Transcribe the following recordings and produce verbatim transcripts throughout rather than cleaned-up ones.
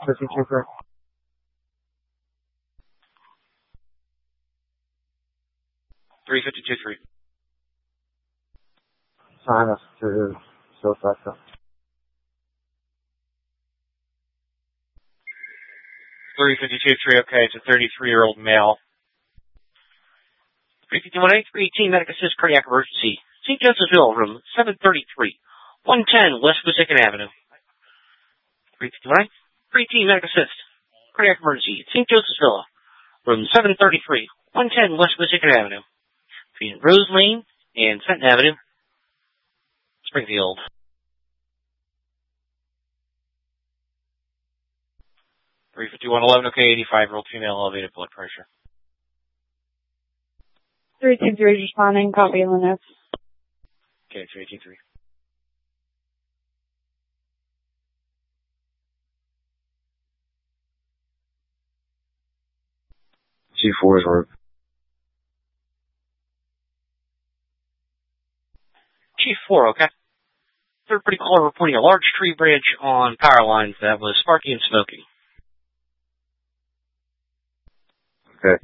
fifty-two three. three fifty-two three. Sign us to Silvestre. three fifty-two three, okay, it's a thirty-three-year-old male. three fifty-one eight, three eighteen, medic assist, cardiac emergency. Saint Josephville, room seven thirty-three, one ten West Wissahickon Avenue. three fifty-one eight, three eighteen, medic assist, cardiac emergency. Saint Josephville, room seven thirty-three, one ten West Wissahickon Avenue. Between Rose Lane and Fenton Avenue, Springfield. three fifty-one eleven, okay, eighty-five-year-old female, elevated blood pressure. three two three responding, copy on the notes. Okay, three eighteen three. G four is work. Chief four, okay. Third party caller reporting a large tree branch on power lines that was sparky and smoky. Okay.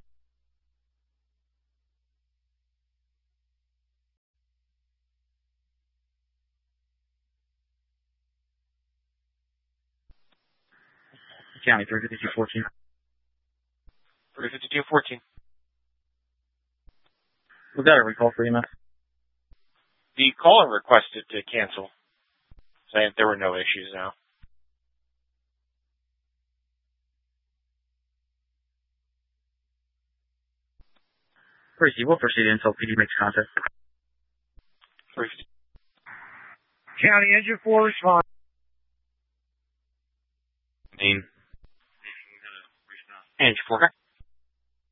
County three fifty-two fourteen. three fifty-two fourteen. Was that a recall for E M S? The caller requested to cancel, saying there were no issues now. Tracy, we'll proceed until P D makes contact. three fifty. County engine four respond. Engine four, okay.